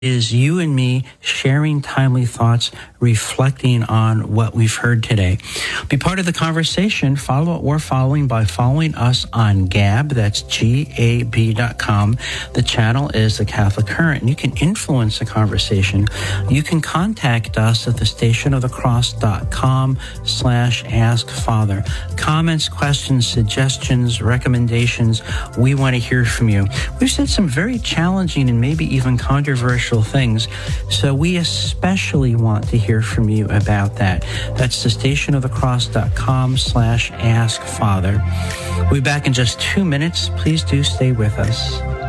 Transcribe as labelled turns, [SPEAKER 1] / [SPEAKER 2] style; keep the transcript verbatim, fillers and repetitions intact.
[SPEAKER 1] is you and me sharing timely thoughts, reflecting on what we've heard today. Be part of the conversation. Follow what we're following by following us on Gab. That's G A B dot com. The channel is The Catholic Current, and you can influence the conversation. You can contact us at the station of the cross dot com slash ask father. Comments, questions, suggestions, recommendations. We want to hear from you. We've said some very challenging and maybe even controversial things, so we especially want to hear from you about that. That's the station of the cross dot com slash ask father. We'll be back in just two minutes. Please do stay with us.